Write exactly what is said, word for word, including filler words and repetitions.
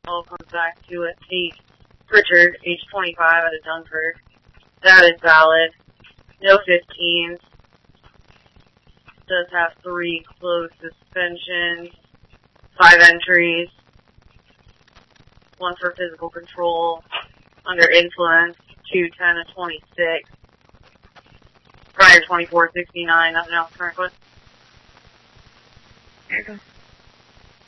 all comes back to it. Tate Pritchard, age twenty-five, out of Dunkirk. That is valid. No fifteens. Does have three closed suspensions, five entries, one for physical control, under influence, two ten of twenty-six, prior twenty-four sixty-nine, nothing else current with. Okay.